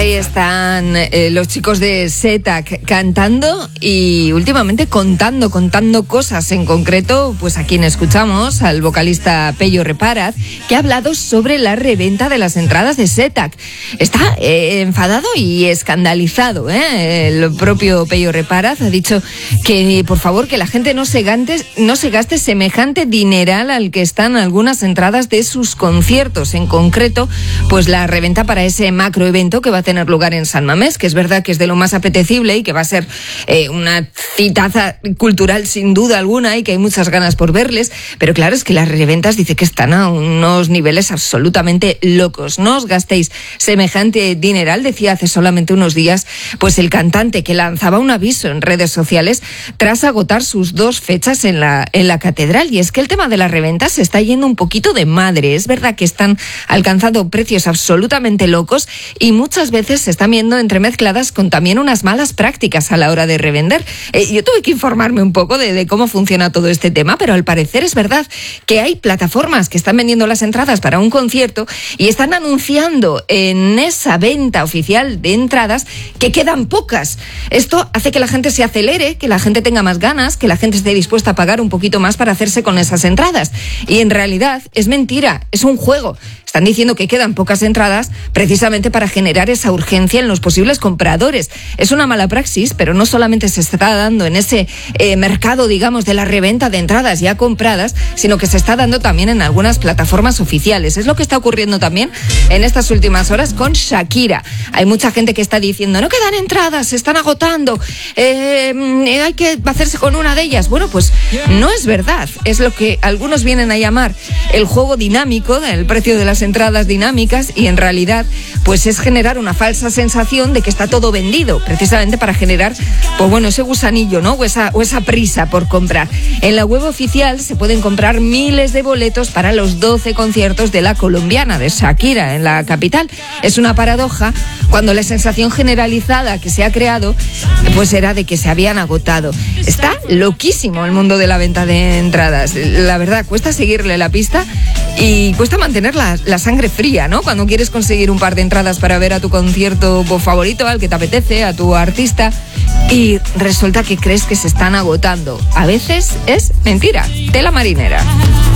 ahí están los chicos de Setac cantando y últimamente contando cosas. En concreto, pues a quien escuchamos, al vocalista Peyo Repáraz, que ha hablado sobre la reventa de las entradas de Setac. Está enfadado y escandalizado, ¿eh? El propio Peyo Repáraz ha dicho que, por favor, que la gente no se gaste semejante dineral al que están algunas entradas de sus conciertos. En concreto, pues la reventa para ese macroevento que va a tener lugar en San Mamés, que es verdad que es de lo más apetecible y que va a ser una citaza cultural sin duda alguna y que hay muchas ganas por verles, pero claro, es que las reventas dice que están a unos niveles absolutamente locos. No os gastéis semejante dineral, decía hace solamente unos días pues el cantante, que lanzaba un aviso en redes sociales tras agotar sus 2 fechas en la catedral. Y es que el tema de las reventas se está yendo un poquito de madre. Es verdad que están alcanzando precios absolutamente locos y muchas veces se están viendo entremezcladas con también unas malas prácticas a la hora de revender. Yo tuve que informarme un poco de cómo funciona todo este tema, pero al parecer es verdad que hay plataformas que están vendiendo las entradas para un concierto y están anunciando en esa venta oficial de entradas que quedan pocas. Esto hace que la gente se acelere, que la gente tenga más ganas, que la gente esté dispuesta a pagar un poquito más para hacerse con esas entradas. Y en realidad es mentira, es un juego. Están diciendo que quedan pocas entradas precisamente para generar esa urgencia en los posibles compradores. Es una mala praxis, pero no solamente se está dando en ese mercado, digamos, de la reventa de entradas ya compradas, sino que se está dando también en algunas plataformas oficiales. Es lo que está ocurriendo también en estas últimas horas con Shakira. Hay mucha gente que está diciendo, no quedan entradas, se están agotando, hay que hacerse con una de ellas. Bueno, pues no es verdad. Es lo que algunos vienen a llamar el juego dinámico, el precio de las entradas dinámicas, y en realidad pues es generar una falsa sensación de que está todo vendido, precisamente para generar pues bueno, ese gusanillo, ¿no? O esa prisa por comprar. En la web oficial se pueden comprar miles de boletos para los 12 conciertos de la colombiana, de Shakira, en la capital. Es una paradoja cuando la sensación generalizada que se ha creado pues era de que se habían agotado. Está loquísimo el mundo de la venta de entradas. La verdad, cuesta seguirle la pista y cuesta mantener la sangre fría, ¿no? Cuando quieres conseguir un par de entradas para ver a tu concierto favorito, al que te apetece, a tu artista, y resulta que crees que se están agotando. A veces es mentira. Tela marinera.